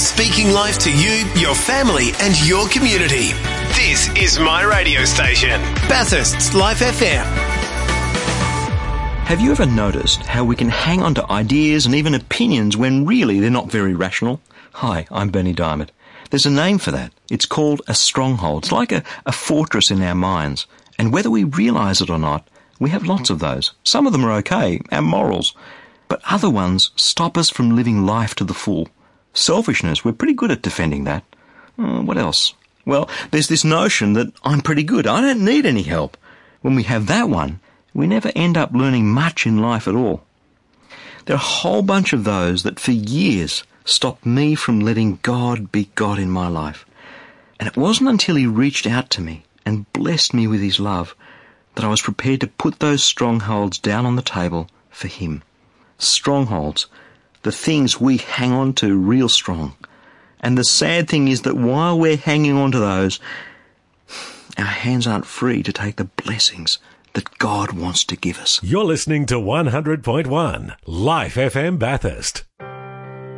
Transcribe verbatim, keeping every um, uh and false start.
Speaking life to you, your family and your community. This is my radio station, Bathurst's Life F M. Have you ever noticed how we can hang on to ideas and even opinions when really they're not very rational? Hi, I'm Bernie Diamond. There's a name for that. It's called a stronghold. It's like a, a fortress in our minds. And whether we realise it or not, we have lots of those. Some of them are okay, our morals. But other ones stop us from living life to the full. Selfishness, we're pretty good at defending that. Uh, what else? Well, there's this notion that I'm pretty good. I don't need any help. When we have that one, we never end up learning much in life at all. There are a whole bunch of those that for years stopped me from letting God be God in my life. And it wasn't until He reached out to me and blessed me with His love that I was prepared to put those strongholds down on the table for Him. Strongholds, the things we hang on to real strong. And the sad thing is that while we're hanging on to those, our hands aren't free to take the blessings that God wants to give us. You're listening to one hundred point one Life F M Bathurst.